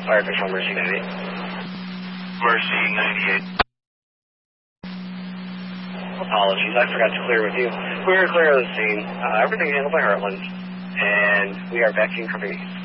Fire Control Mercy 98. Mercy 98. Apologies, I forgot to clear with you. We are clear of the scene. Everything handled by Heartland, and we are back in company.